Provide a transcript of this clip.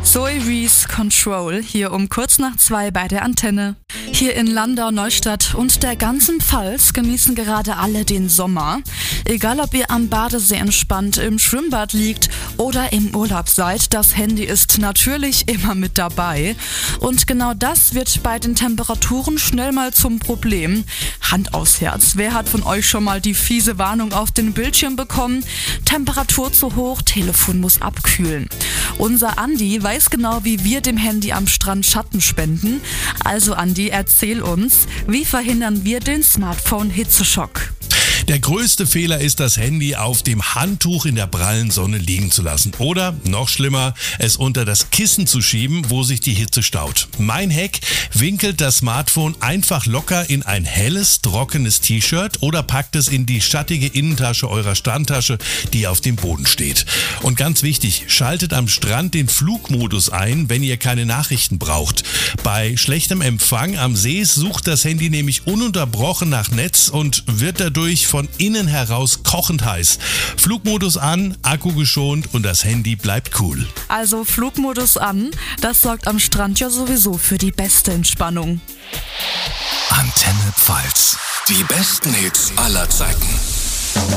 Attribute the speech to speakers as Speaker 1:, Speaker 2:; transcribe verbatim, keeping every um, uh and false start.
Speaker 1: Zoe Rees Control, hier um kurz nach zwei bei der Antenne. Hier in Landau, Neustadt und der ganzen Pfalz genießen gerade alle den Sommer. Egal ob ihr am Badesee entspannt im Schwimmbad liegt oder im Urlaub seid, das Handy ist natürlich immer mit dabei. Und genau das wird bei den Temperaturen schnell mal zum Problem. Hand aufs Herz, wer hat von euch schon mal die fiese Warnung auf den Bildschirm bekommen? Temperatur zu hoch, Telefon muss abkühlen. Unser Andi weiß genau, wie wir dem Handy am Strand Schatten spenden. Also Andi, erzähl uns, wie verhindern wir den Smartphone-Hitzeschock?
Speaker 2: Der größte Fehler ist, das Handy auf dem Handtuch in der prallen Sonne liegen zu lassen. Oder, noch schlimmer, es unter das Kissen zu schieben, wo sich die Hitze staut. Mein Hack: winkelt das Smartphone einfach locker in ein helles, trockenes T-Shirt oder packt es in die schattige Innentasche eurer Strandtasche, die auf dem Boden steht. Und ganz wichtig, schaltet am Strand den Flugmodus ein, wenn ihr keine Nachrichten braucht. Bei schlechtem Empfang am See sucht das Handy nämlich ununterbrochen nach Netz und wird dadurch von innen heraus kochend heiß. Flugmodus an, Akku geschont und das Handy bleibt cool.
Speaker 1: Also Flugmodus an, das sorgt am Strand ja sowieso für die beste Entspannung.
Speaker 3: Antenne Pfalz. Die besten Hits aller Zeiten.